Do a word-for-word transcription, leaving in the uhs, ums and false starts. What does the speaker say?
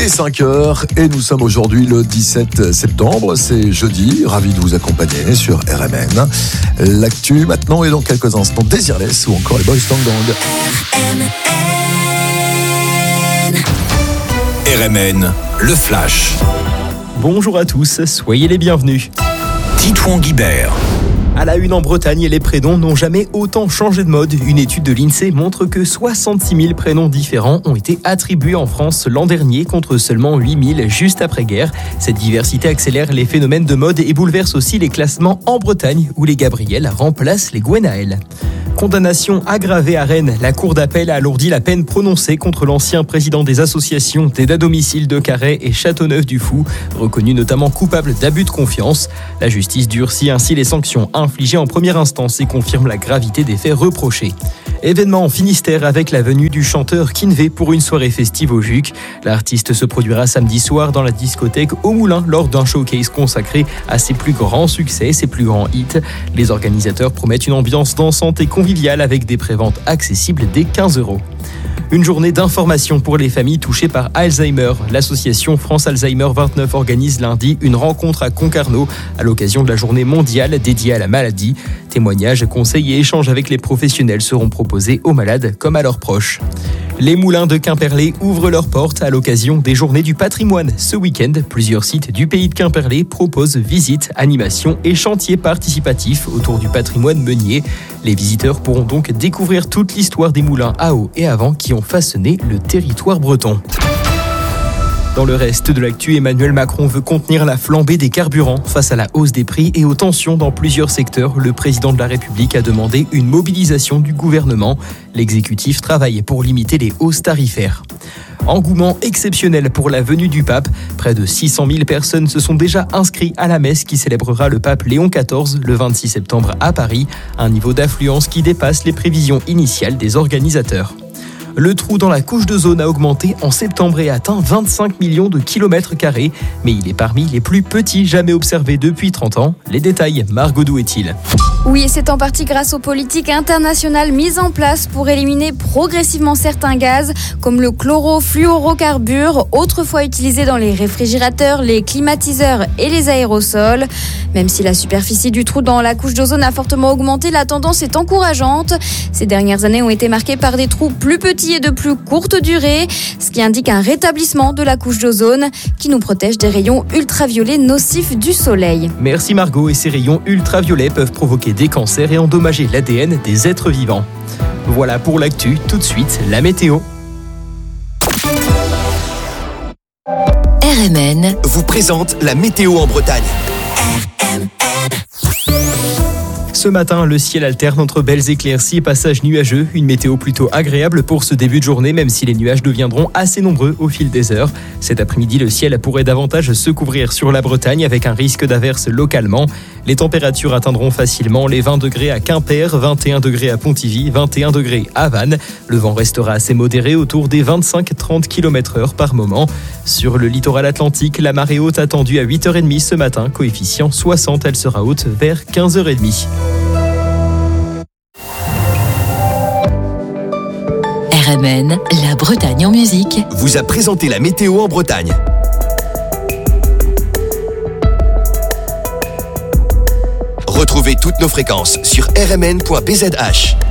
est cinq heures et nous sommes aujourd'hui le dix-sept septembre, c'est jeudi, ravi de vous accompagner sur R M N. L'actu maintenant et dans quelques instants, Desireless ou encore les Boys Lang Gang. R M N. R M N, le flash. Bonjour à tous, soyez les bienvenus. Titouan Guibert. À la une en Bretagne, les prénoms n'ont jamais autant changé de mode. Une étude de l'INSEE montre que soixante-six mille prénoms différents ont été attribués en France l'an dernier contre seulement huit mille juste après-guerre. Cette diversité accélère les phénomènes de mode et bouleverse aussi les classements en Bretagne où les Gabriel remplacent les Gwenaël. Condamnation aggravée à Rennes. La cour d'appel a alourdi la peine prononcée contre l'ancien président des associations d'aide à domicile de Carhaix et Châteauneuf-du-Fou, reconnu notamment coupable d'abus de confiance. La justice durcit ainsi les sanctions infligées en première instance et confirme la gravité des faits reprochés. Événement en Finistère avec la venue du chanteur Kinvé pour une soirée festive au Juc. L'artiste se produira samedi soir dans la discothèque Au Moulin lors d'un showcase consacré à ses plus grands succès, ses plus grands hits. Les organisateurs promettent une ambiance dansante et conviviale avec des préventes accessibles dès quinze euros. Une journée d'information pour les familles touchées par Alzheimer. L'association France Alzheimer vingt-neuf organise lundi une rencontre à Concarneau à l'occasion de la journée mondiale dédiée à la maladie. Témoignages, conseils et échanges avec les professionnels seront proposés aux malades comme à leurs proches. Les moulins de Quimperlé ouvrent leurs portes à l'occasion des Journées du patrimoine. Ce week-end, plusieurs sites du pays de Quimperlé proposent visites, animations et chantiers participatifs autour du patrimoine meunier. Les visiteurs pourront donc découvrir toute l'histoire des moulins à eau et à vent qui ont façonné le territoire breton. Dans le reste de l'actu, Emmanuel Macron veut contenir la flambée des carburants. Face à la hausse des prix et aux tensions dans plusieurs secteurs, le président de la République a demandé une mobilisation du gouvernement. L'exécutif travaille pour limiter les hausses tarifaires. Engouement exceptionnel pour la venue du pape. Près de six cent mille personnes se sont déjà inscrites à la messe qui célébrera le pape Léon quatorze le vingt-six septembre à Paris. Un niveau d'affluence qui dépasse les prévisions initiales des organisateurs. Le trou dans la couche d'ozone a augmenté en septembre et atteint vingt-cinq millions de kilomètres carrés. Mais il est parmi les plus petits jamais observés depuis trente ans. Les détails, Margot Douet-il. Oui, et c'est en partie grâce aux politiques internationales mises en place pour éliminer progressivement certains gaz, comme le chlorofluorocarbure, autrefois utilisé dans les réfrigérateurs, les climatiseurs et les aérosols. Même si la superficie du trou dans la couche d'ozone a fortement augmenté, la tendance est encourageante. Ces dernières années ont été marquées par des trous plus petits et de plus courte durée, ce qui indique un rétablissement de la couche d'ozone qui nous protège des rayons ultraviolets nocifs du soleil. Merci Margot, et ces rayons ultraviolets peuvent provoquer des cancers et endommager l'A D N des êtres vivants. Voilà pour l'actu, tout de suite la météo. R M N vous présente la météo en Bretagne. Ce matin, le ciel alterne entre belles éclaircies et passages nuageux. Une météo plutôt agréable pour ce début de journée, même si les nuages deviendront assez nombreux au fil des heures. Cet après-midi, le ciel pourrait davantage se couvrir sur la Bretagne avec un risque d'averse localement. Les températures atteindront facilement les vingt degrés à Quimper, vingt et un degrés à Pontivy, vingt et un degrés à Vannes. Le vent restera assez modéré autour des vingt-cinq à trente kilomètres heure par moment. Sur le littoral atlantique, la marée haute attendue à huit heures trente ce matin, coefficient soixante, elle sera haute vers quinze heures trente. R M N, la Bretagne en musique, vous a présenté la météo en Bretagne. Retrouvez toutes nos fréquences sur r m n point b z h.